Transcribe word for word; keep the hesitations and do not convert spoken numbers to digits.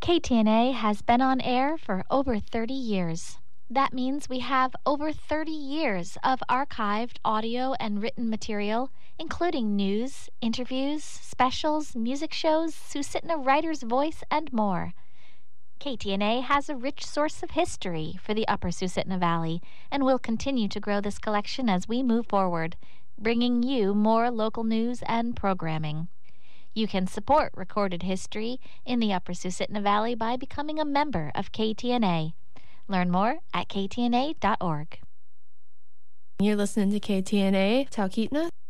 K T N A has been on air for over thirty years. That means we have over thirty years of archived audio and written material, including news, interviews, specials, music shows, Susitna writer's voice, and more. K T N A has a rich source of history for the Upper Susitna Valley and will continue to grow this collection as we move forward, bringing you more local news and programming. You can support recorded history in the Upper Susitna Valley by becoming a member of K T N A. Learn more at k t n a dot org. You're listening to K T N A Talkeetna.